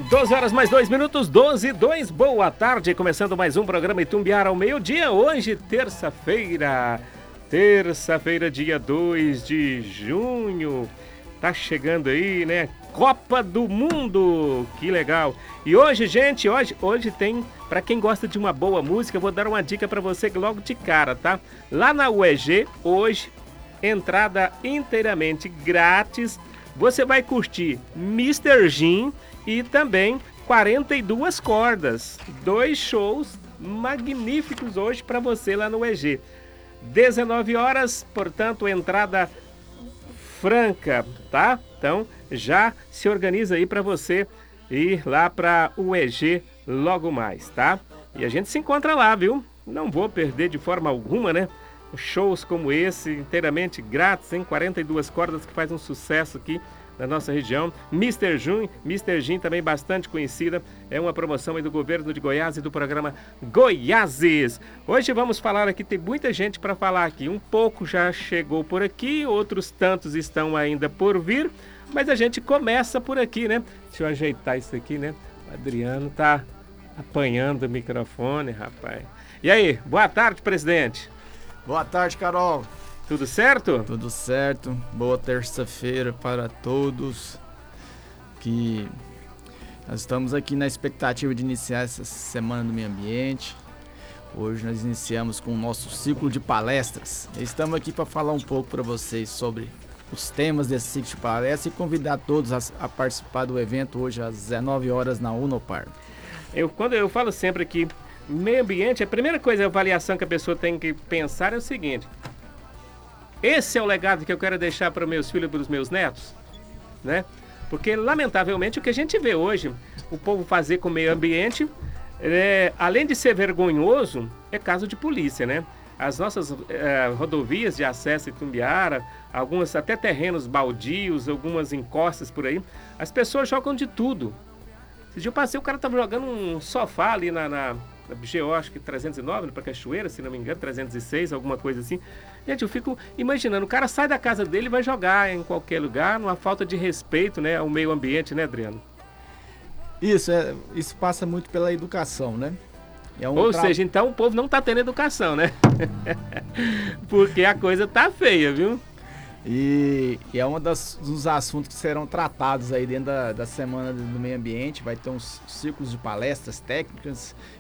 12 horas mais 2 minutos, 12 e 2. Boa tarde, começando mais um programa Itumbiara ao meio-dia. Hoje, terça-feira, dia 2 de junho. Tá chegando aí, né? Copa do Mundo, que legal. E hoje, gente, hoje tem, para quem gosta de uma boa música, eu vou dar uma dica para você logo de cara, tá? Lá na UEG, hoje, entrada inteiramente grátis. Você vai curtir Mr. Jim e também 42 cordas. 2 shows magníficos hoje para você lá no EG. 19 horas, portanto, entrada franca, tá? Então, já se organiza aí para você ir lá para o EG logo mais, tá? E a gente se encontra lá, viu? Não vou perder de forma alguma, né? Shows como esse, inteiramente grátis, em 42 cordas, que faz um sucesso aqui na nossa região. Mr. Jim também bastante conhecida, é uma promoção aí do governo de Goiás e do programa Goiáses. Hoje vamos falar aqui, tem muita gente para falar aqui, um pouco já chegou por aqui, outros tantos estão ainda por vir, mas a gente começa por aqui, né? Deixa eu ajeitar isso aqui, né? O Adriano tá apanhando o microfone, rapaz. E aí, boa tarde, presidente. Boa tarde, Carol. Tudo certo? Tudo certo. Boa terça-feira para todos. Que nós estamos aqui na expectativa de iniciar essa semana do meio ambiente. Hoje nós iniciamos com o nosso ciclo de palestras. Estamos aqui para falar um pouco para vocês sobre os temas desse ciclo de palestras e convidar todos a participar do evento hoje às 19 horas na Unopar. Quando eu falo sempre que meio ambiente, a primeira coisa, a avaliação que a pessoa tem que pensar é o seguinte: esse é o legado que eu quero deixar para os meus filhos e para os meus netos, né? Porque, lamentavelmente, o que a gente vê hoje, o povo fazer com o meio ambiente, além de ser vergonhoso, é caso de polícia, né? As nossas rodovias de acesso a Itumbiara, algumas até terrenos baldios, algumas encostas por aí, as pessoas jogam de tudo. Esse dia eu passei, o cara estava jogando um sofá ali na GO, acho que 309, para Cachoeira, se não me engano, 306, alguma coisa assim. Gente, eu fico imaginando, o cara sai da casa dele e vai jogar em qualquer lugar, numa falta de respeito, né, ao meio ambiente, né, Adriano? Isso passa muito pela educação, né? Ou seja, então o povo não tá tendo educação, né? Porque a coisa tá feia, viu? E é um dos assuntos que serão tratados aí dentro da Semana do Meio Ambiente. Vai ter uns ciclos de palestras técnicas